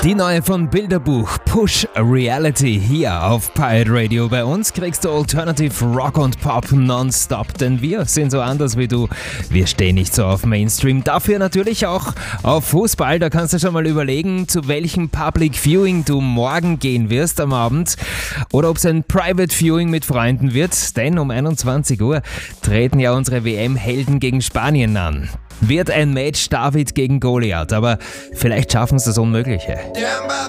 Die neue von Bilderbuch, Push Reality, hier auf Pirate Radio. Bei uns kriegst du Alternative Rock und Pop nonstop, denn wir sind so anders wie du. Wir stehen nicht so auf Mainstream, dafür natürlich auch auf Fußball. Da kannst du schon mal überlegen, zu welchem Public Viewing du morgen gehen wirst am Abend oder ob es ein Private Viewing mit Freunden wird, denn um 21 Uhr treten ja unsere WM-Helden gegen Spanien an. Wird ein Match David gegen Goliath, aber vielleicht schaffen sie das Unmögliche.